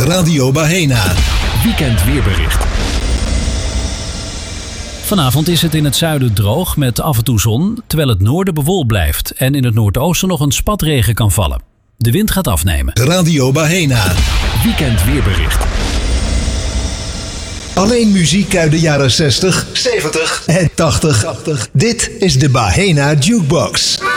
Radio Bahena. Weekend weerbericht. Vanavond is het in het zuiden droog met af en toe zon, terwijl het noorden bewolkt blijft en in het noordoosten nog een spatregen kan vallen. De wind gaat afnemen. Radio Bahena. Weekend weerbericht. Alleen muziek uit de jaren 60, 70 en 80. Dit is de Bahena Jukebox.